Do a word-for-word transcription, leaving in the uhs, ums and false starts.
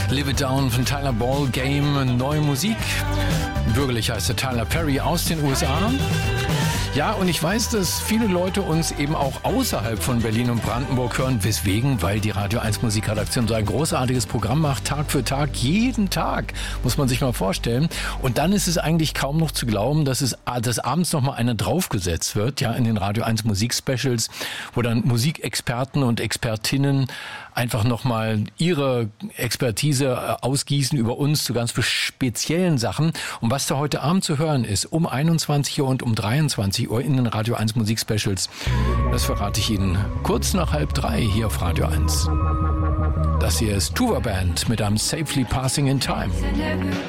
Live It Down von Tyler Ball Game, neue Musik. Bürgerlich heißt er Tyler Perry aus den U S A. Ja, und ich weiß, dass viele Leute uns eben auch außerhalb von Berlin und Brandenburg hören. Weswegen? Weil die Radio eins Musikredaktion so ein großartiges Programm macht, Tag für Tag, jeden Tag, muss man sich mal vorstellen. Und dann ist es eigentlich kaum noch zu glauben, dass es dass abends noch mal eine draufgesetzt wird, ja, in den Radio eins Musikspecials, wo dann Musikexperten und Expertinnen einfach noch mal ihre Expertise ausgießen über uns zu ganz speziellen Sachen. Und was da heute Abend zu hören ist, um einundzwanzig Uhr und um dreiundzwanzig Uhr in den Radio eins Musikspecials, das verrate ich Ihnen kurz nach halb drei hier auf Radio eins. Das hier ist Tuva Band mit einem Safely Passing in Time.